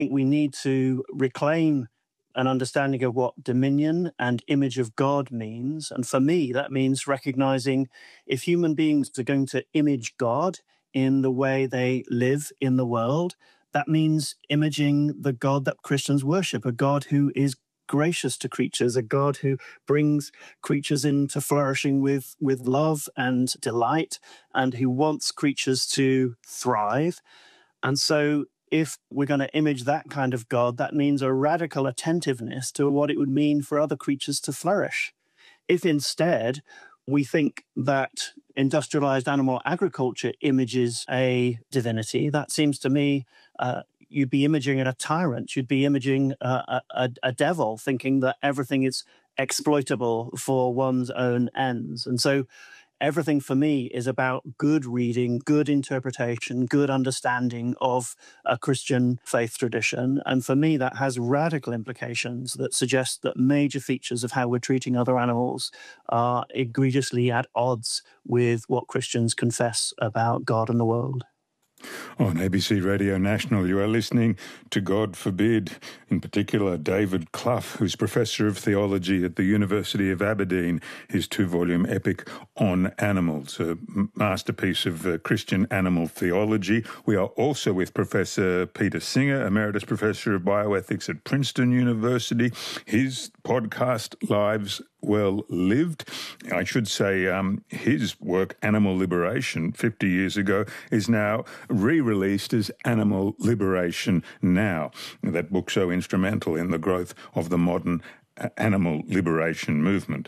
think we need to reclaim an understanding of what dominion and image of God means. And for me, that means recognizing if human beings are going to image God in the way they live in the world, that means imaging the God that Christians worship, a God who is gracious to creatures, a God who brings creatures into flourishing with love and delight, and who wants creatures to thrive. And so if we're going to image that kind of God, that means a radical attentiveness to what it would mean for other creatures to flourish. If instead we think that industrialized animal agriculture images a divinity, that seems to me you'd be imaging a tyrant, you'd be imaging a devil, thinking that everything is exploitable for one's own ends. And so everything for me is about good reading, good interpretation, good understanding of a Christian faith tradition. And for me, that has radical implications that suggest that major features of how we're treating other animals are egregiously at odds with what Christians confess about God and the world. On ABC Radio National, you are listening to God Forbid, in particular David Clough, who's Professor of Theology at the University of Aberdeen, his 2-volume epic On Animals, a masterpiece of Christian animal theology. We are also with Professor Peter Singer, Emeritus Professor of Bioethics at Princeton University. His podcast, Lives Well Lived, I should say his work, Animal Liberation, 50 years ago, is now re-released as Animal Liberation Now. That book so instrumental in the growth of the modern animal liberation movement.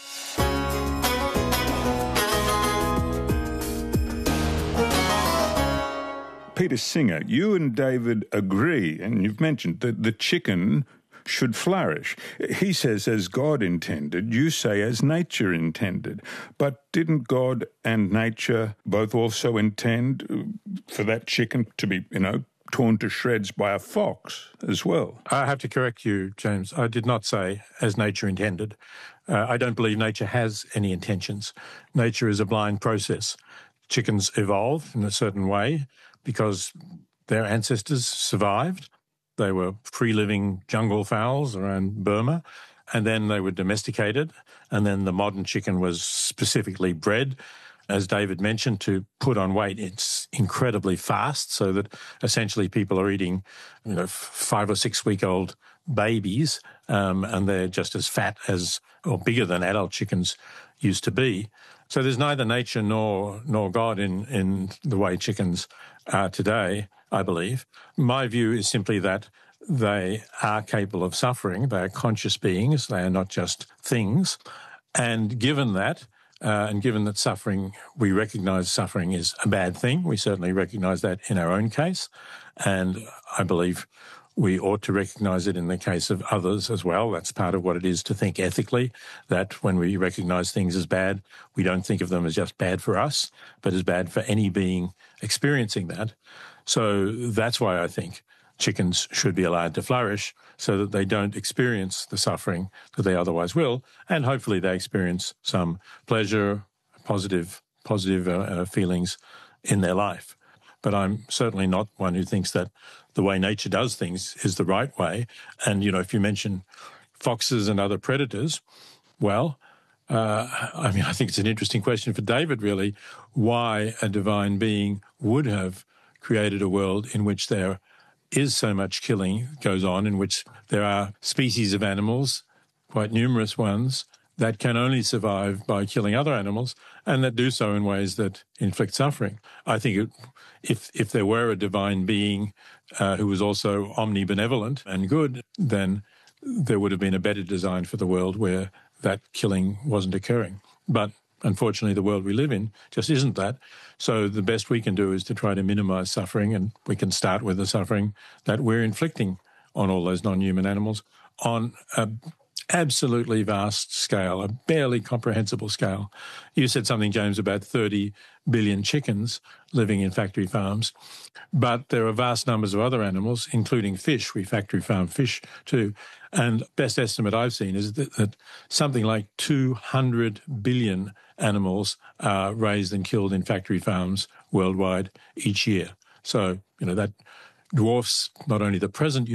Peter Singer, you and David agree, and you've mentioned that the chicken should flourish. He says as God intended, you say as nature intended. But didn't God and nature both also intend for that chicken to be, torn to shreds by a fox as well? I have to correct you, James. I did not say as nature intended. I don't believe nature has any intentions. Nature is a blind process. Chickens evolve in a certain way because their ancestors survived. They were free-living jungle fowls around Burma, and then they were domesticated, and then the modern chicken was specifically bred, as David mentioned, to put on weight. It's incredibly fast, so that essentially people are eating 5 or 6 week old babies, and they're just as fat as or bigger than adult chickens used to be. So there's neither nature nor God in the way chickens are today, I believe. My view is simply that they are capable of suffering. They are conscious beings. They are not just things. And given that suffering, we recognise suffering is a bad thing. We certainly recognise that in our own case. And I believe we ought to recognise it in the case of others as well. That's part of what it is to think ethically, that when we recognise things as bad, we don't think of them as just bad for us, but as bad for any being experiencing that. So that's why I think chickens should be allowed to flourish so that they don't experience the suffering that they otherwise will, and hopefully they experience some pleasure, positive feelings in their life. But I'm certainly not one who thinks that the way nature does things is the right way. And, if you mention foxes and other predators, well, I think it's an interesting question for David, really, why a divine being would have created a world in which there is so much killing goes on, in which there are species of animals, quite numerous ones, that can only survive by killing other animals, and that do so in ways that inflict suffering. I think if there were a divine being who was also omnibenevolent and good, then there would have been a better design for the world where that killing wasn't occurring. But unfortunately, the world we live in just isn't that. So the best we can do is to try to minimise suffering, and we can start with the suffering that we're inflicting on all those non-human animals on a absolutely vast scale, a barely comprehensible scale. You said something, James, about 30 billion chickens living in factory farms, but there are vast numbers of other animals, including fish. We factory farm fish too. And best estimate I've seen is that something like 200 billion animals are raised and killed in factory farms worldwide each year. So, that dwarfs not only the present